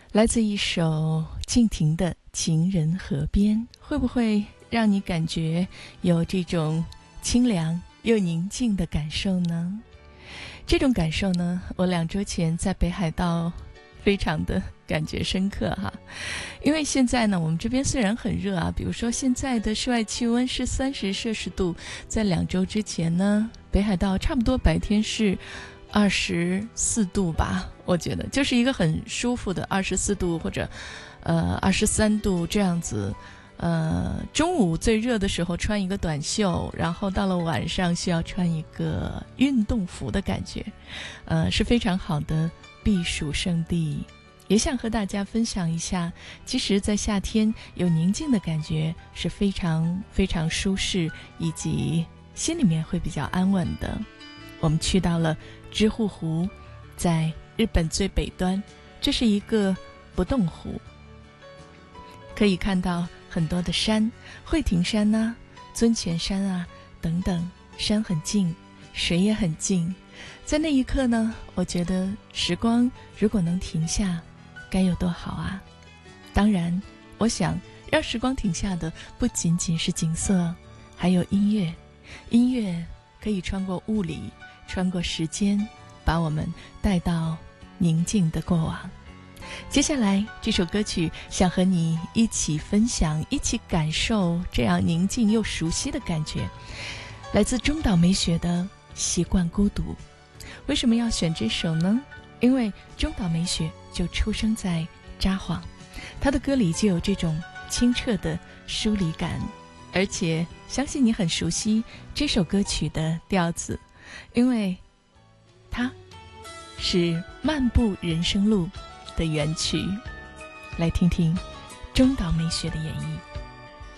来自一首敬亭的《情人河边》，会不会让你感觉有这种清凉又宁静的感受呢？这种感受呢，我2周前在北海道非常的感觉深刻哈。因为现在呢，我们这边虽然很热啊，比如说现在的室外气温是30摄氏度，在2周之前呢，北海道差不多白天是24度吧，我觉得就是一个很舒服的24度或者23度这样子。中午最热的时候穿一个短袖，然后到了晚上需要穿一个运动服的感觉，是非常好的避暑胜地。也想和大家分享一下，其实在夏天有宁静的感觉是非常非常舒适，以及心里面会比较安稳的。我们去到了知户湖，在日本最北端，这是一个不动湖，可以看到很多的山，惠庭山啊、尊泉山啊等等，山很近，水也很近。在那一刻呢，我觉得时光如果能停下，该有多好啊！当然，我想让时光停下的不仅仅是景色，还有音乐。音乐可以穿过物理，穿过时间，把我们带到宁静的过往。接下来这首歌曲想和你一起分享，一起感受这样宁静又熟悉的感觉，来自中岛美雪的《习惯孤独》。为什么要选这首呢？因为中岛美雪就出生在札幌，她的歌里就有这种清澈的疏离感，而且相信你很熟悉这首歌曲的调子，因为它是漫步人生路的原曲。来听听中岛美雪的演绎。